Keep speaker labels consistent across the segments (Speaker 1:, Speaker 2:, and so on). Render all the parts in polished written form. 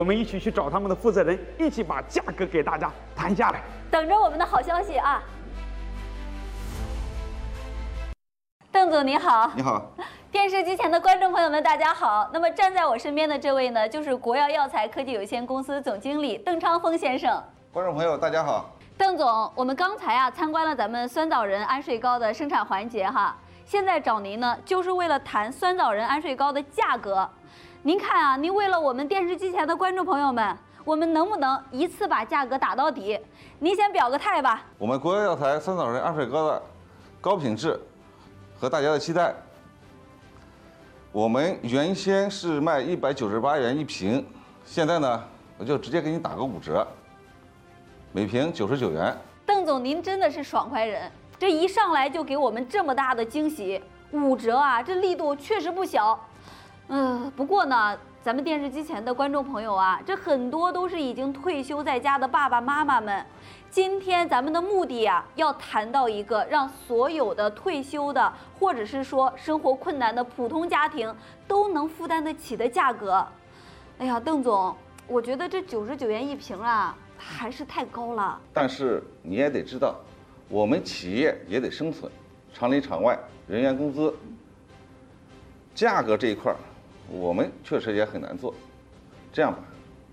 Speaker 1: 我们一起去找他们的负责人，一起把价格给大家谈下来。
Speaker 2: 等着我们的好消息啊！邓总你好。
Speaker 3: 你好。
Speaker 2: 电视机前的观众朋友们，大家好。那么站在我身边的这位呢，就是国药药材科技有限公司总经理邓昌峰先生。
Speaker 3: 观众朋友，大家好。
Speaker 2: 邓总，我们刚才参观了咱们酸枣仁安睡糕的生产环节哈，现在找您呢，就是为了谈酸枣仁安睡糕的价格。您看啊，您为了我们电视机前的观众朋友们，我们能不能一次把价格打到底？您先表个态吧。
Speaker 3: 我们国药药材酸枣仁安睡糕的高品质和大家的期待，我们原先是卖198元一瓶，现在呢，我就直接给你打个5折，每瓶99元。
Speaker 2: 邓总，您真的是爽快人，这一上来就给我们这么大的惊喜，5折啊，这力度确实不小。不过呢，咱们电视机前的观众朋友啊，这很多都是已经退休在家的爸爸妈妈们。今天咱们的目的呀，要谈到一个让所有的退休的，或者是说生活困难的普通家庭都能负担得起的价格。哎呀，邓总，我觉得这99元一瓶啊，还是太高了。
Speaker 3: 但是你也得知道，我们企业也得生存，厂里厂外人员工资，价格这一块我们确实也很难做。这样吧，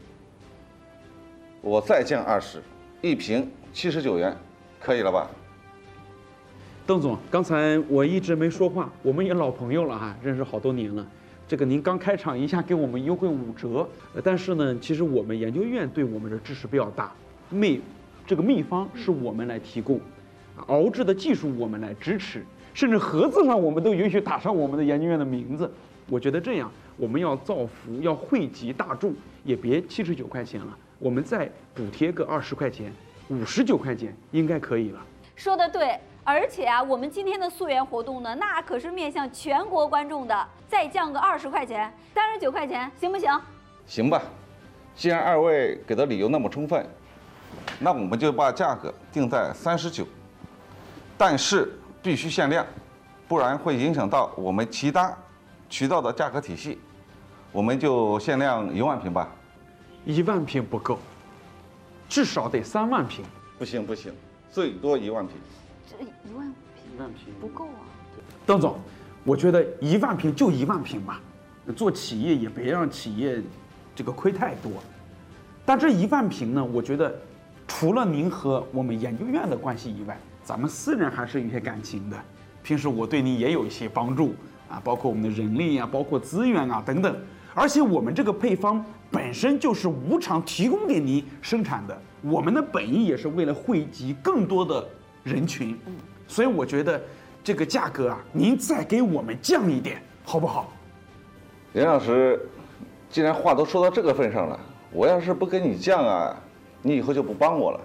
Speaker 3: 我再降20，一瓶79元，可以了吧？
Speaker 1: 邓总，刚才我一直没说话，我们也老朋友了哈，认识好多年了。这个您刚开场一下给我们优惠5折，但是呢，其实我们研究院对我们的支持比较大，这个秘方是我们来提供，熬制的技术我们来支持，甚至盒子上我们都允许打上我们的研究院的名字。我觉得这样，我们要造福，要惠及大众，也别79块钱了，我们再补贴个20块钱，59块钱应该可以了。
Speaker 2: 说得对，而且啊，我们今天的溯源活动呢，那可是面向全国观众的，再降个20块钱，39块钱，行不行？
Speaker 3: 行吧，既然2位给的理由那么充分，那我们就把价格定在39，但是必须限量，不然会影响到我们其他渠道的价格体系，我们就限量1万瓶吧。
Speaker 1: 1万瓶不够，至少得3万瓶。
Speaker 3: 不行不行，最多1万瓶。
Speaker 2: 这1万瓶不够啊。
Speaker 1: 邓总，我觉得1万瓶就1万瓶吧，做企业也别让企业这个亏太多。但这1万瓶呢，我觉得除了您和我们研究院的关系以外，咱们私人还是有些感情的。平时我对您也有一些帮助啊，包括我们的人力啊，包括资源啊等等。而且我们这个配方本身就是无偿提供给您生产的，我们的本意也是为了惠及更多的人群。所以我觉得这个价格啊，您再给我们降一点，好不好？
Speaker 3: 任老师，既然话都说到这个份上了，我要是不给你降啊，你以后就不帮我了。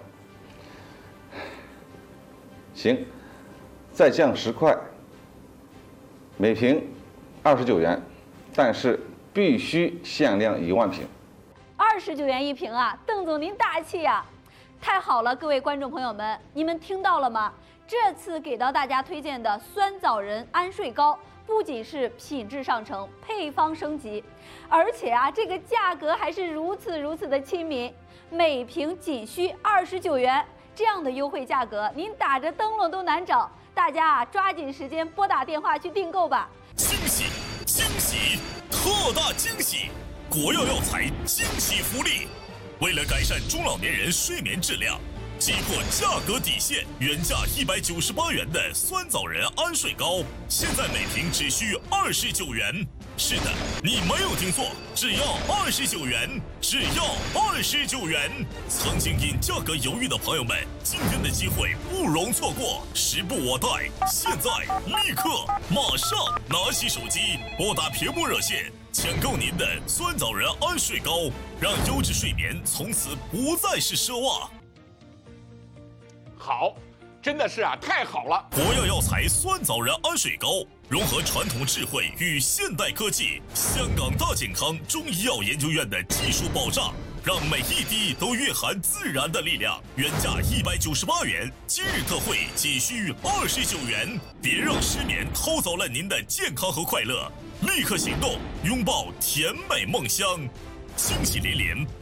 Speaker 3: 行，再降10块，每瓶29元，但是必须限量1万瓶。
Speaker 2: 29元一瓶啊，邓总您大气呀！太好了，各位观众朋友们，你们听到了吗？这次给到大家推荐的酸枣仁安睡糕，不仅是品质上乘，配方升级，而且啊，这个价格还是如此的亲民，每瓶仅需29元，这样的优惠价格，您打着灯笼都难找。大家啊，抓紧时间拨打电话去订购吧！
Speaker 4: 惊喜，惊喜，特大惊喜！国药药材惊喜福利，为了改善中老年人睡眠质量，击破价格底线，原价198元的酸枣仁安睡糕，现在每瓶只需29元。是的，你没有听错，只要29元，只要29元。曾经因价格犹豫的朋友们，今天的机会不容错过，时不我待，现在立刻马上拿起手机，拨打屏幕热线，抢购您的酸枣仁安睡糕，让优质睡眠从此不再是奢望。
Speaker 5: 好，真的是啊，太好了！
Speaker 4: 国药药材酸枣仁安睡糕，融合传统智慧与现代科技，香港大健康中医药研究院的技术保障，让每一滴都蕴含自然的力量。原价198元，今日特惠仅需29元，别让失眠偷走了您的健康和快乐。立刻行动，拥抱甜美梦乡，惊喜连连，